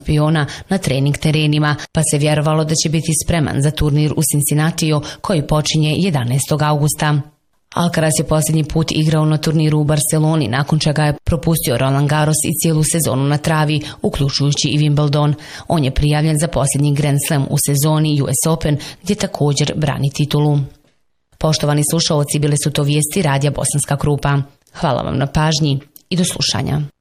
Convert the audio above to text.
šampiona na trening terenima, pa se vjerovalo da će biti spreman za turnir u Cincinnatiju koji počinje 11. augusta. Alcaraz je posljednji put igrao na turniru u Barceloni, nakon čega je propustio Roland Garros i cijelu sezonu na travi, uključujući i Wimbledon. On je prijavljen za posljednji Grand Slam u sezoni US Open, gdje također brani titulu. Poštovani slušaoci, bile su to vijesti Radija Bosanska Krupa. Hvala vam na pažnji i do slušanja.